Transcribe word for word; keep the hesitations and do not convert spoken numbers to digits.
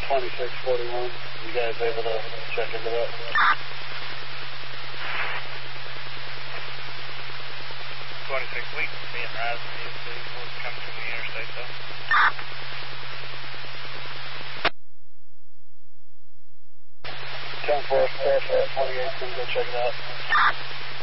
twenty-six forty-one. You guys able to check into that? twenty-six weeks being rising. You see what's coming from the interstate though. ten four, twenty-eight, can go check it out.